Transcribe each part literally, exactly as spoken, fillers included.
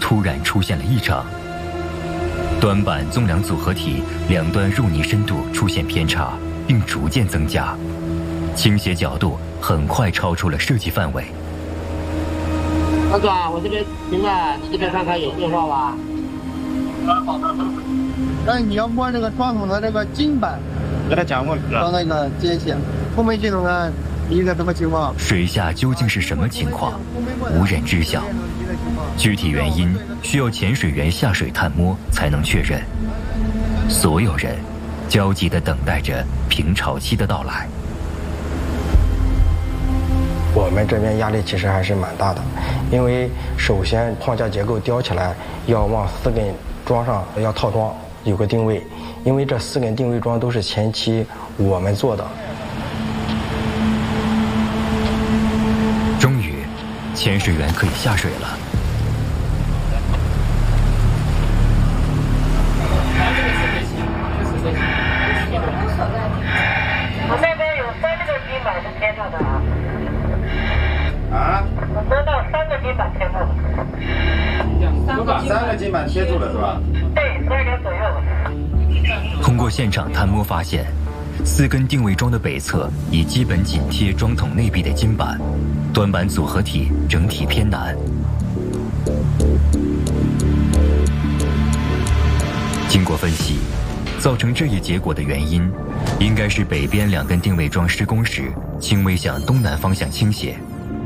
突然出现了异常。端板纵梁组合体两端入泥深度出现偏差，并逐渐增加，倾斜角度很快超出了设计范围。 大哥，我这边行了，你这边看看有变化吧？ 但是你要摸这个装桶的这个金板， 跟他讲过了， 装那个接线，后面系统呢一个什么情况？ 水下究竟是什么情况，无人知晓。具体原因需要潜水员下水探摸才能确认。所有人焦急地等待着平潮期的到来。 我们这边压力其实还是蛮大的，因为首先框架结构吊起来要往四根桩上要套桩，有个定位，因为这四根定位桩都是前期我们做的。 终于，潜水员可以下水了。 我那边有三个金板是贴住的啊。 啊？ 我收到三个金板贴住了。 都把三个金板贴住了是吧？ 对，十二点左右。 通过现场探摸发现，四根定位桩的北侧已基本紧贴桩筒内壁的金板，端板组合体整体偏南。经过分析，造成这一结果的原因，应该是北边两根定位桩施工时轻微向东南方向倾斜。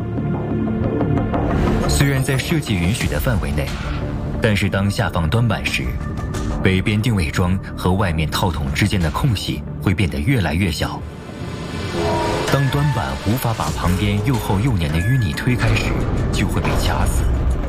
虽然在设计允许的范围内，但是当下放端板时，北边定位桩和外面套筒之间的空隙会变得越来越小。当端板无法把旁边又厚又黏的淤泥推开时，就会被卡死。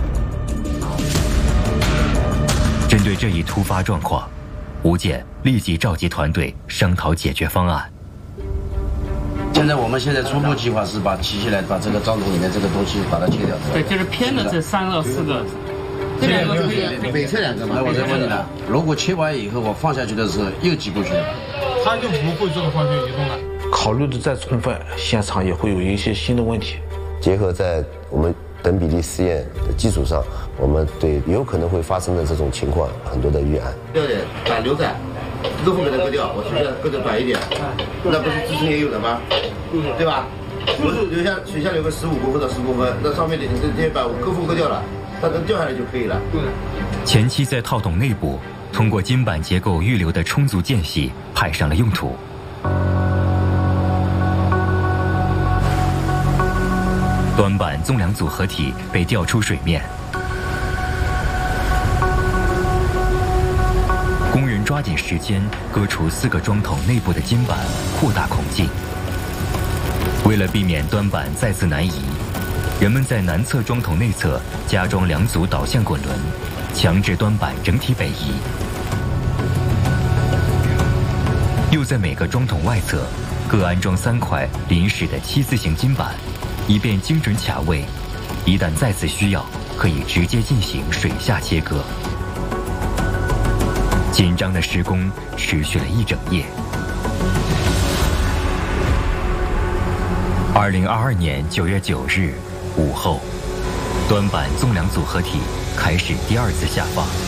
针对这一突发状况，吴健立即召集团队商讨解决方案。 现在我们现在初步计划是把提起来，把这个桩筒里面这个东西把它切掉。 对，就是偏的这三个四个，这两个可以北侧两个嘛。那我再问你了，如果切完以后我放下去的时候又挤过去了， 它就不会这个方向移动了。 考虑的再充分，现场也会有一些新的问题。 结合在我们等比例试验的基础上，我们对有可能会发生的这种情况很多的预案。 掉点板留在，这后面的割掉，我是不是割得短一点？那不是支撑也有的吗？对吧？我是留下水下留个十五公分到十公分，那上面的这些板我割缝割掉了，它能掉下来就可以了。 前期在套筒内部通过金板结构预留的充足间隙派上了用途。端板纵梁组合体被吊出水面，工人抓紧时间割除四个桩筒内部的金板，扩大孔径。为了避免端板再次南移，人们在南侧桩筒内侧加装两组导向滚轮，强制端板整体北移。又在每个桩筒外侧各安装三块临时的七字形金板，以便精准卡位，一旦再次需要，可以直接进行水下切割。紧张的施工持续了一整夜。二零二二年九月九日午后，端板纵梁组合体开始第二次下放。